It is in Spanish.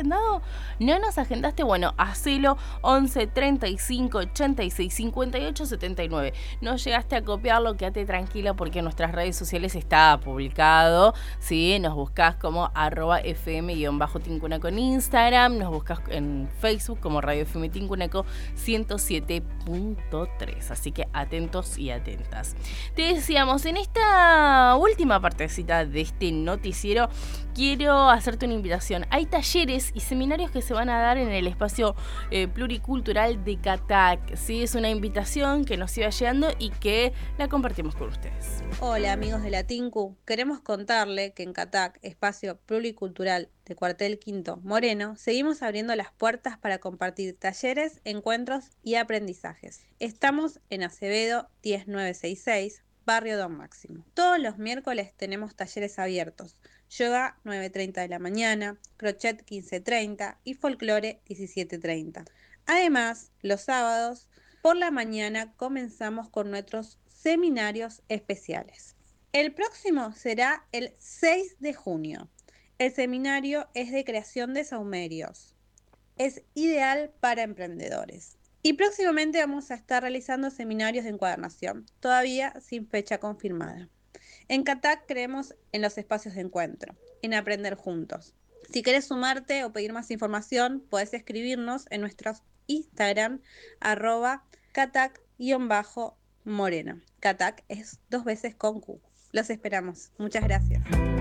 agendado? ¿No nos agendaste? Bueno, hacelo 11 35 86 58 79. No llegaste a copiarlo, quédate tranquilo porque en nuestras redes sociales está publicado, ¿sí? Nos buscás como @fm_tincunaco en Instagram, nos buscás en Facebook como Radio FM Tincunaco 107.3. Así que atentos y atentas. Te decíamos, en esta última partecita de este noticiero, quiero hacerte una invitación. Hay talleres y seminarios que se van a dar en el espacio pluricultural de CATAC. ¿Sí? Es una invitación que nos iba llegando y que la compartimos con ustedes. Hola amigos de la Tincu, queremos contarle que en CATAC, espacio pluricultural de Cuartel Quinto Moreno, seguimos abriendo las puertas para compartir talleres, encuentros y aprendizajes. Estamos en Acevedo 10966, Barrio Don Máximo. Todos los miércoles tenemos talleres abiertos. Yoga 9:30 de la mañana, crochet 15:30 y folclore 17:30. Además, los sábados por la mañana comenzamos con nuestros seminarios especiales. El próximo será el 6 de junio. El seminario es de creación de saumerios. Es ideal para emprendedores. Y próximamente vamos a estar realizando seminarios de encuadernación, todavía sin fecha confirmada. En CATAC creemos en los espacios de encuentro, en aprender juntos. Si querés sumarte o pedir más información, podés escribirnos en nuestros Instagram, @catac_moreno. CATAC es 2 veces con Q. Los esperamos. Muchas gracias.